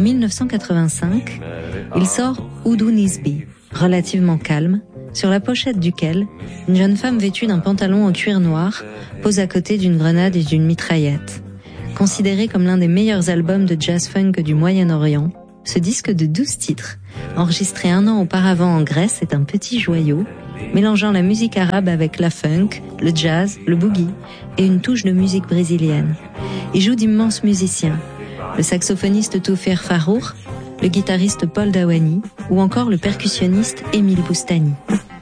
1985, il sort Oudou Nisbi, relativement calme, sur la pochette duquel une jeune femme vêtue d'un pantalon en cuir noir pose à côté d'une grenade et d'une mitraillette. Considéré comme l'un des meilleurs albums de jazz-funk du Moyen-Orient, ce disque de 12 titres, enregistré 1 an auparavant en Grèce, est un petit joyau, mélangeant la musique arabe avec la funk, le jazz, le boogie et une touche de musique brésilienne. Il joue d'immenses musiciens, le saxophoniste Toufir Farour, le guitariste Paul Dawani ou encore le percussionniste Émile Boustani.